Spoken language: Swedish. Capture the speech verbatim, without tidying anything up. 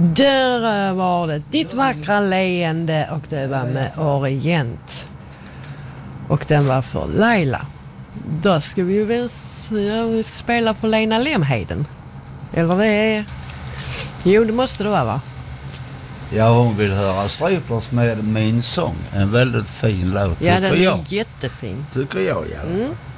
Där var det Ditt vackra leende och det var med Orient. Och den var för Laila. Då ska vi ju väl ja, vi ska spela på Lena Lemheden. Eller det är... Jo, det måste det vara, va? Ja, hon vill höra Striplers med Min sång. En väldigt fin låt, ja, tycker den är jag. jättefin. Tycker jag, ja. Mm.